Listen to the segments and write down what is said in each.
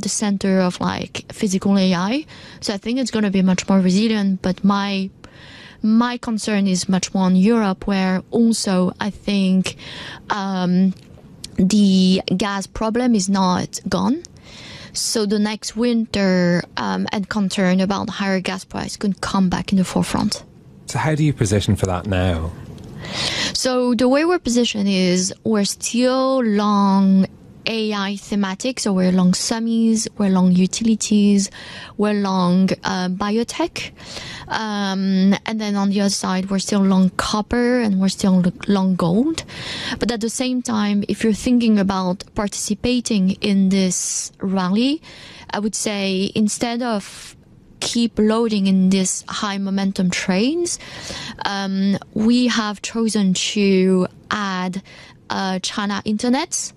the center of like physical AI. So I think it's going to be much more resilient. But my concern is much more on Europe, where also I think the gas problem is not gone. So the next winter and concern about higher gas price could come back in the forefront. So how do you position for that now? So the way we're positioned is we're still long AI thematic. So we're long semis, we're long utilities, we're long biotech. And then on the other side, we're still long copper and we're still long gold. But at the same time, if you're thinking about participating in this rally, I would say instead of keep loading in these high momentum trades, we have chosen to add China Internet,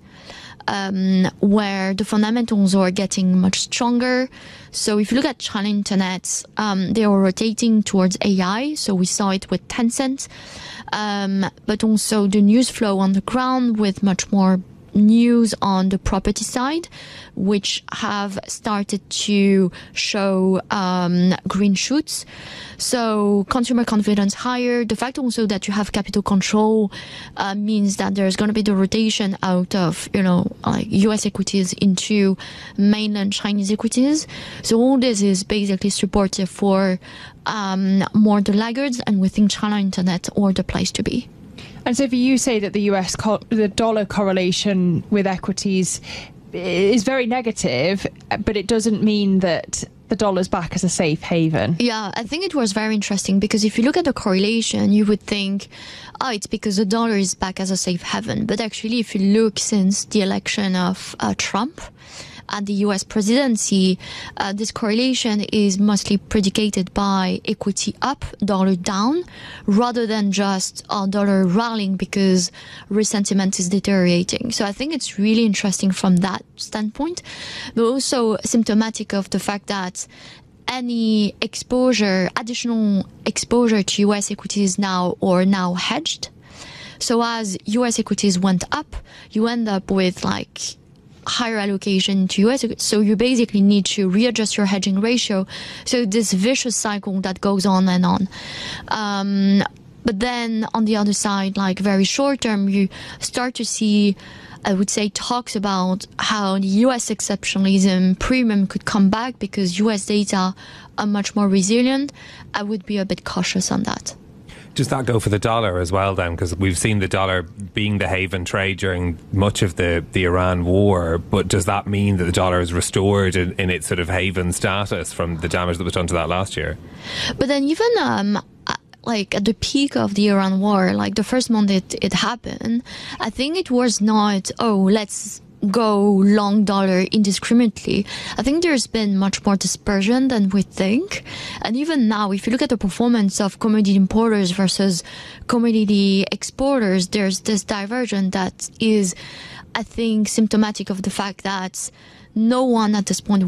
where the fundamentals are getting much stronger. So if you look at China Internet, they are rotating towards AI. So we saw it with Tencent, but also the news flow on the ground with much more news on the property side, which have started to show green shoots. So consumer confidence higher. The fact also that you have capital control means that there's going to be the rotation out of, like US equities into mainland Chinese equities. So all this is basically supportive for more the laggards, and we think China Internet are the place to be. And so, you say that the dollar correlation with equities is very negative, but it doesn't mean that the dollar's back as a safe haven. Yeah, I think it was very interesting because if you look at the correlation, you would think, it's because the dollar is back as a safe haven. But actually, if you look since the election of Trump at the US presidency, this correlation is mostly predicated by equity up, dollar down, rather than just dollar rallying because risk sentiment is deteriorating. So I think it's really interesting from that standpoint, but also symptomatic of the fact that any additional exposure to US equities now are now hedged. So as US equities went up, you end up with like higher allocation to US, so you basically need to readjust your hedging ratio. So this vicious cycle that goes on and on. But then on the other side, like very short term, you start to see, I would say, talks about how the US exceptionalism premium could come back because US data are much more resilient. I would be a bit cautious on that. Does that go for the dollar as well then? Because we've seen the dollar being the haven trade during much of the Iran war, but does that mean that the dollar is restored in its sort of haven status from the damage that was done to that last year? But then even like at the peak of the Iran war, like the first month it happened, I think it was not, let's go long dollar indiscriminately. I think there's been much more dispersion than we think. And even now, if you look at the performance of commodity importers versus commodity exporters, there's this divergence that is, I think, symptomatic of the fact that no one at this point